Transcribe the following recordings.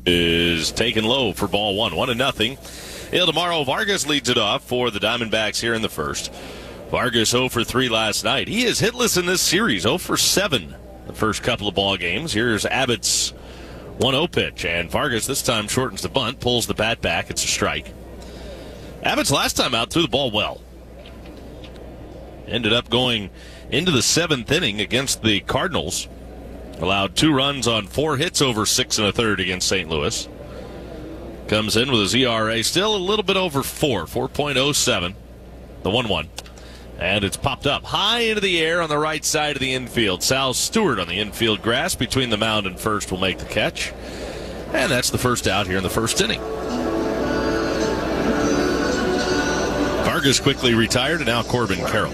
is taken low for ball one. 1-0. Ildemaro Vargas leads it off for the Diamondbacks here in the first. Vargas 0 for 3 last night. He is hitless in this series, 0 for 7 the first couple of ball games. Here's Abbott's 1-0 pitch, and Vargas this time shortens the bunt, pulls the bat back. It's a strike. Abbott's last time out threw the ball well. Ended up going into the 7th inning against the Cardinals. Allowed 2 runs on 4 hits over 6 1/3 against St. Louis. Comes in with his ERA still a little bit over 4.07. The 1-1. And it's popped up high into the air on the right side of the infield. Sal Stewart on the infield grass between the mound and first will make the catch. And that's the first out here in the first inning. Vargas quickly retired, and now Corbin Carroll.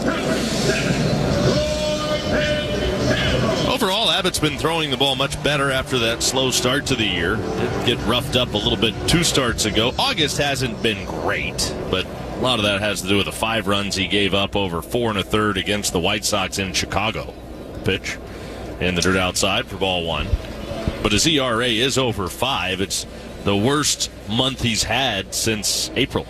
Overall, Abbott's been throwing the ball much better after that slow start to the year. Did get roughed up a little bit 2 starts ago. August hasn't been great, but a lot of that has to do with the 5 runs he gave up over 4 1/3 against the White Sox in Chicago. Pitch in the dirt outside for ball 1. But his ERA is over 5. It's the worst month he's had since April.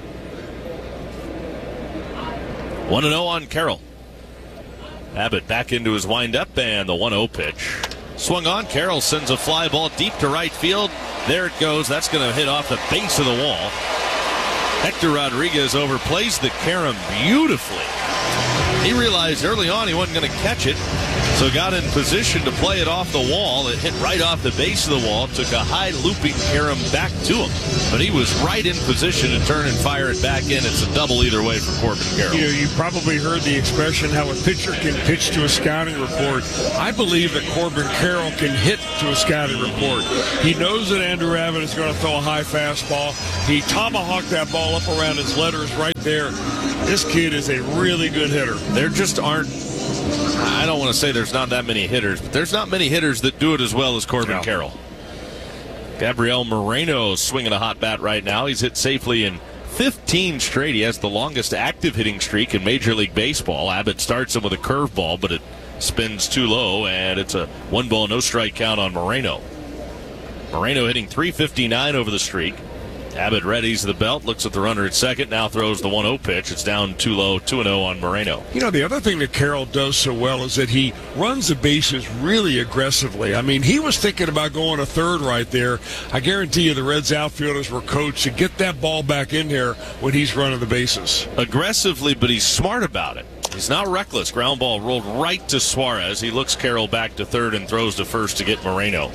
1-0 on Carroll. Abbott back into his windup, and the 1-0 pitch. Swung on. Carroll sends a fly ball deep to right field. There it goes. That's going to hit off the base of the wall. Hector Rodriguez overplays the carom beautifully. He realized early on he wasn't going to catch it, so got in position to play it off the wall. It hit right off the base of the wall, took a high looping carom back to him. But he was right in position to turn and fire it back in. It's a double either way for Corbin Carroll. You know, you probably heard the expression how a pitcher can pitch to a scouting report. I believe that Corbin Carroll can hit to a scouting report. He knows that Andrew Abbott is going to throw a high fastball. He tomahawked that ball up around his letters right there. This kid is a really good hitter. There just aren't, I don't want to say there's not that many hitters, but there's not many hitters that do it as well as Corbin Carroll. Gabriel Moreno swinging a hot bat right now. He's hit safely in 15 straight. He has the longest active hitting streak in Major League Baseball. Abbott starts him with a curveball, but it spins too low, and it's a 1-ball, no strike count on Moreno. Moreno hitting .359 over the streak. Abbott readies the belt, looks at the runner at second, now throws the 1-0 pitch. It's down too low, 2-0 on Moreno. You know, the other thing that Carroll does so well is that he runs the bases really aggressively. I mean, he was thinking about going to third right there. I guarantee you the Reds outfielders were coached to get that ball back in there when he's running the bases. Aggressively, but he's smart about it. He's not reckless. Ground ball rolled right to Suarez. He looks Carroll back to third and throws to first to get Moreno.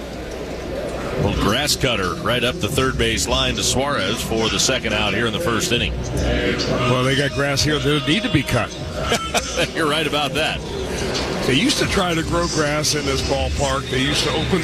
Little grass cutter right up the third base line to Suarez for the second out here in the first inning. Well, they got grass here that need to be cut. You're right about that. They used to try to grow grass in this ballpark. They used to open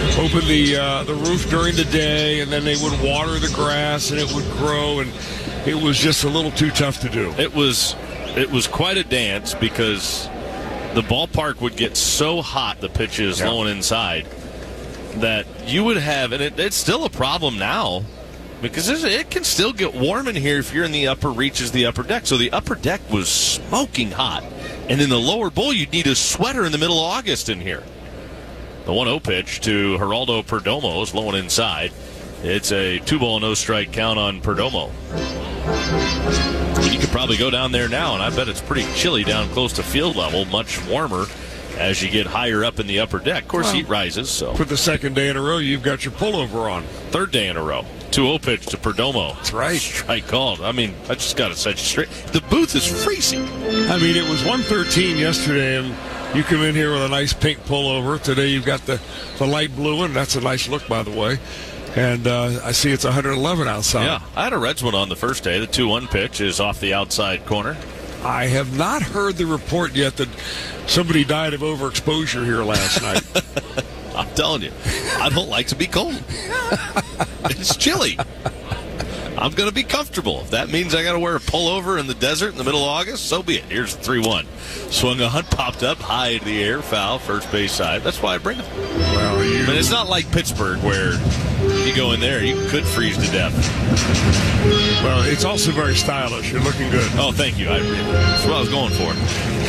the roof during the day, and then they would water the grass, and it would grow, and it was just a little too tough to do. It was quite a dance because the ballpark would get so hot, the pitches low and inside, that you would have, and it's still a problem now, because it can still get warm in here if you're in the upper reaches, the upper deck. So the upper deck was smoking hot, and in the lower bowl, you'd need a sweater in the middle of August in here. The 1-0 pitch to Geraldo Perdomo is low and inside. It's a 2-ball, no strike count on Perdomo. You could probably go down there now, and I bet it's pretty chilly down close to field level, much warmer as you get higher up in the upper deck. Of course, heat rises. So for the second day in a row, you've got your pullover on. Third day in a row. 2-0 pitch to Perdomo. That's right. Strike called. I mean, I just got to set you straight. The booth is freezing. I mean, it was 113 yesterday, and you come in here with a nice pink pullover. Today you've got the light blue one. That's a nice look, by the way. And I see it's 111 outside. Yeah, I had a Reds one on the first day. The 2-1 pitch is off the outside corner. I have not heard the report yet that somebody died of overexposure here last night. I'm telling you, I don't like to be cold. It's chilly. I'm going to be comfortable. If that means I got to wear a pullover in the desert in the middle of August, so be it. Here's the 3-1. Swung on, popped up high into the air, foul, first base side. That's why I bring them. Well, but it's not like Pittsburgh where you go in there, you could freeze to death. Well, it's also very stylish. You're looking good. Oh, thank you. That's what I was going for.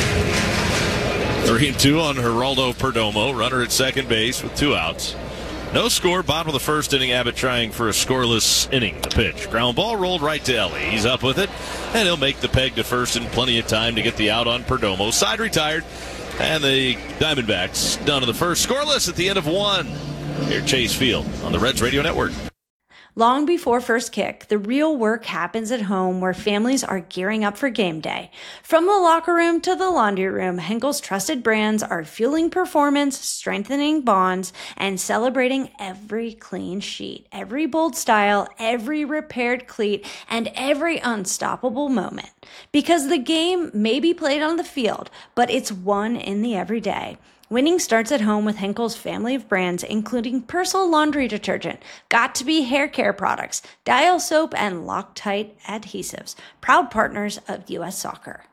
3-2 on Geraldo Perdomo. Runner at second base with 2 outs. No score, bottom of the first inning. Abbott trying for a scoreless inning. The pitch. Ground ball rolled right to Ellie. He's up with it, and he'll make the peg to first in plenty of time to get the out on Perdomo. Side retired, and the Diamondbacks done in the first. Scoreless at the end of one. Here at Chase Field on the Reds Radio Network. Long before first kick, the real work happens at home where families are gearing up for game day. From the locker room to the laundry room, Henkel's trusted brands are fueling performance, strengthening bonds, and celebrating every clean sheet, every bold style, every repaired cleat, and every unstoppable moment. Because the game may be played on the field, but it's won in the everyday. Winning starts at home with Henkel's family of brands, including Persil laundry detergent, Got2b hair care products, Dial soap, and Loctite adhesives. Proud partners of U.S. Soccer.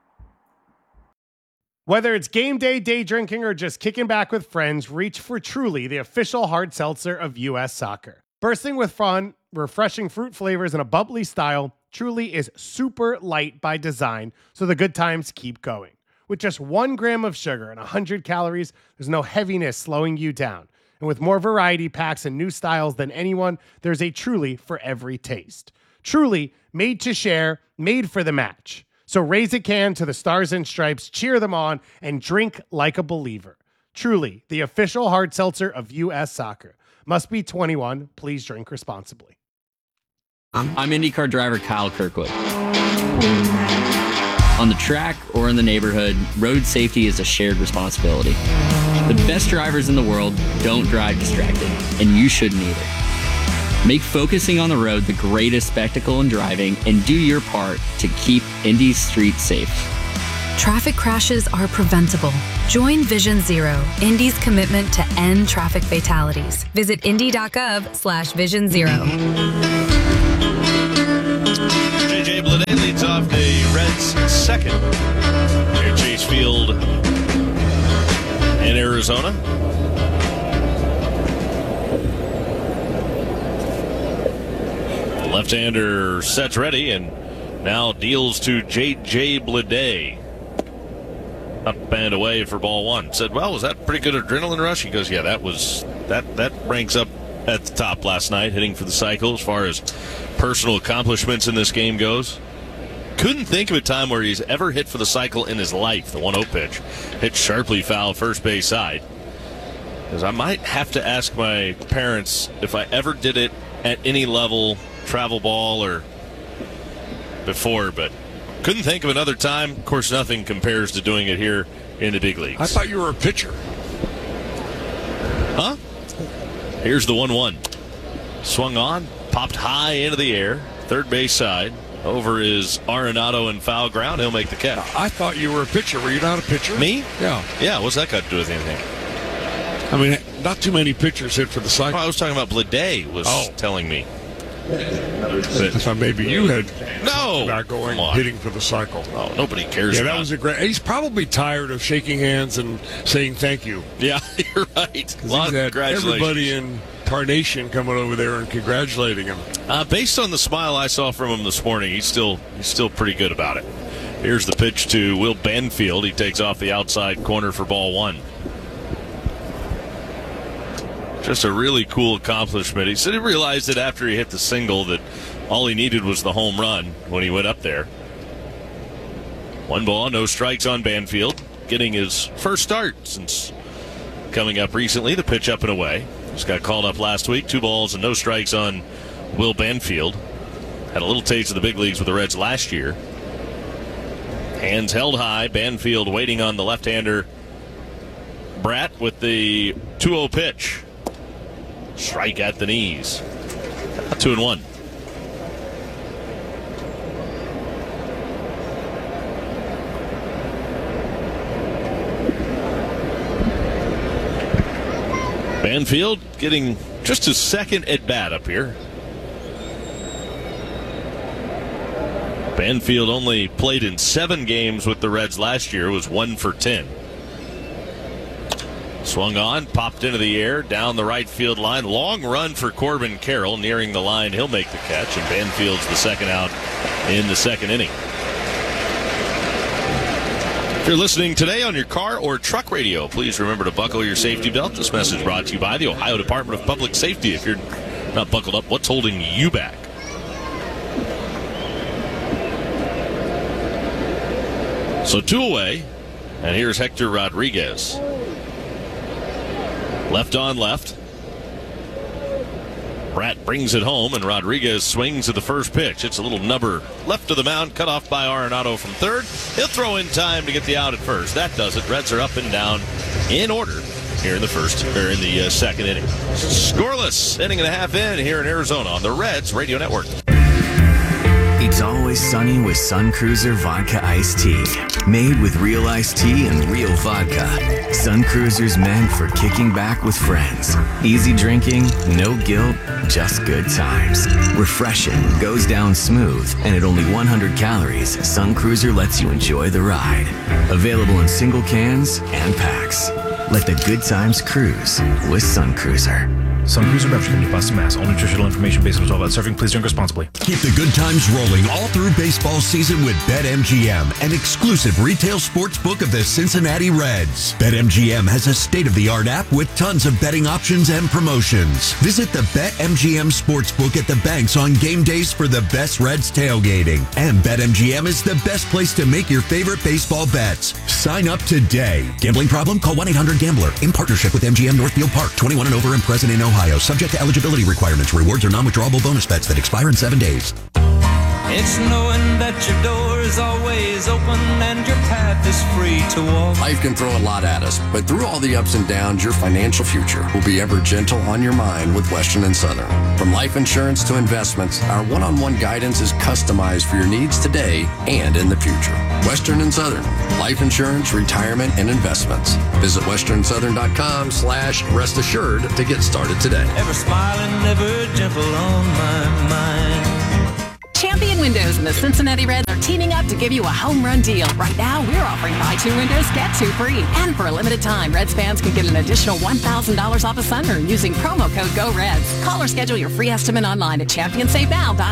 Whether it's game day, day drinking, or just kicking back with friends, reach for Truly, the official hard seltzer of U.S. Soccer. Bursting with fun, refreshing fruit flavors, and a bubbly style, Truly is super light by design, so the good times keep going. With just 1 gram of sugar and 100 calories, there's no heaviness slowing you down. And with more variety packs and new styles than anyone, there's a Truly for every taste. Truly, made to share, made for the match. So raise a can to the Stars and Stripes, cheer them on, and drink like a believer. Truly, the official hard seltzer of U.S. Soccer. Must be 21. Please drink responsibly. I'm IndyCar driver Kyle Kirkwood. On the track or in the neighborhood, road safety is a shared responsibility. The best drivers in the world don't drive distracted, and you shouldn't either. Make focusing on the road the greatest spectacle in driving and do your part to keep Indy's streets safe. Traffic crashes are preventable. Join Vision Zero, Indy's commitment to end traffic fatalities. Visit indy.gov/Vision Zero. J.J. Bleday leads off the Reds' second here at Chase Field in Arizona. The left-hander sets ready and now deals to J.J. Bleday. Up and away for ball one. Said, well, was that a pretty good adrenaline rush? He goes, yeah, that ranks up at the top last night, hitting for the cycle as far as personal accomplishments in this game goes. Couldn't think of a time where he's ever hit for the cycle in his life. The 1-0 pitch hit sharply foul first base side. Because I might have to ask my parents if I ever did it at any level, travel ball or before, but couldn't think of another time. Of course, nothing compares to doing it here in the big leagues. I thought you were a pitcher. Huh? Here's the 1-1. Swung on, popped high into the air, third base side. Over is Arenado in foul ground. He'll make the catch. I thought you were a pitcher. Were you not a pitcher? Me? Yeah. Yeah, what's that got to do with anything? I mean, not too many pitchers hit for the cycle. Well, I was talking about Bleday was telling me. I thought maybe you had not going hitting for the cycle. Oh, nobody cares. Yeah, that was a great. He's probably tired of shaking hands and saying thank you. Yeah, you're right. A lot of congratulations. Everybody in Tarnation coming over there and congratulating him. Based on the smile I saw from him this morning, he's still pretty good about it. Here's the pitch to Will Banfield. He takes off the outside corner for ball one. Just a really cool accomplishment. He said he realized it after he hit the single that all he needed was the home run when he went up there. 1 ball, no strikes on Banfield. Getting his first start since coming up recently. The pitch up and away. Just got called up last week. 2 balls and no strikes on Will Banfield. Had a little taste of the big leagues with the Reds last year. Hands held high. Banfield waiting on the left-hander Bratt with the 2-0 pitch. Strike at the knees. 2-1. Banfield getting just his second at bat up here. Banfield only played in 7 games with the Reds last year, was 1 for 10. Swung on, popped into the air, down the right field line. Long run for Corbin Carroll. Nearing the line, he'll make the catch, and Banfield's the second out in the second inning. If you're listening today on your car or truck radio, please remember to buckle your safety belt. This message brought to you by the Ohio Department of Public Safety. If you're not buckled up, what's holding you back? So 2 away, and here's Hector Rodriguez. Left on left. Pratt brings it home, and Rodriguez swings at the first pitch. It's a little nubber left of the mound, cut off by Arenado from third. He'll throw in time to get the out at first. That does it. Reds are up and down in order here in the second inning. Scoreless inning and a half in here in Arizona on the Reds Radio Network. It's always sunny with Sun Cruiser Vodka Iced Tea. Made with real iced tea and real vodka. Sun Cruiser's meant for kicking back with friends. Easy drinking, no guilt, just good times. Refreshing, goes down smooth, and at only 100 calories, Sun Cruiser lets you enjoy the ride. Available in single cans and packs. Let the good times cruise with Sun Cruiser. Sun Cruiser Beverage Company, Boston, Mass. All nutritional information based on 12 out serving. Please drink responsibly. Keep the good times rolling all through baseball season with BetMGM, an exclusive retail sports book of the Cincinnati Reds. BetMGM has a state-of-the-art app with tons of betting options and promotions. Visit the BetMGM Sportsbook at the banks on game days for the best Reds tailgating. And BetMGM is the best place to make your favorite baseball bets. Sign up today. Gambling problem? Call 1-800-GAMBLER. In partnership with MGM Northfield Park. 21 and over and present in Ohio. Subject to eligibility requirements. Rewards are non-withdrawable bonus bets that expire in 7 days. It's knowing that your door is always open and your path is free to walk. Life can throw a lot at us, but through all the ups and downs, your financial future will be ever gentle on your mind with Western and Southern. From life insurance to investments, our one-on-one guidance is customized for your needs today and in the future. Western and Southern, life insurance, retirement, and investments. Visit westernsouthern.com/rest assured to get started today. Ever smiling, ever gentle on my mind. Champion Windows and the Cincinnati Reds are teaming up to give you a home run deal. Right now, we're offering buy 2 windows, get 2 free. And for a limited time, Reds fans can get an additional $1,000 off a sunroom using promo code GOREDS. Call or schedule your free estimate online at championsavenow.com.